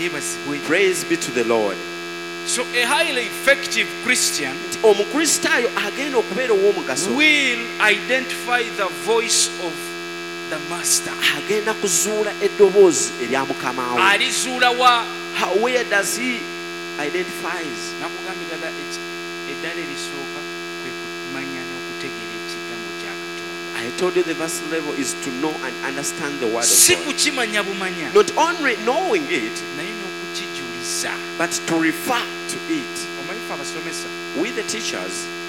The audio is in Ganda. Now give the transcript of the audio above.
Praise be to the Lord. So a highly effective Christian Omukristaayo agenda okubeera ow'omugaso will identify the voice of the master. agenda kuzuula eddoboozi erya mukama we. Alizuula wa? Where does he identifies? Nakugambye ddala eddala erisooka kwe kumanya n'okutegeera ekigambo kya Katonda. I told you the verse level is to know and understand the word Si of God. kukimanya bumanya, Not only knowing it, naye n'okukijuliza. but to refer to it. Omanyi ffe abasomesa We the teachers,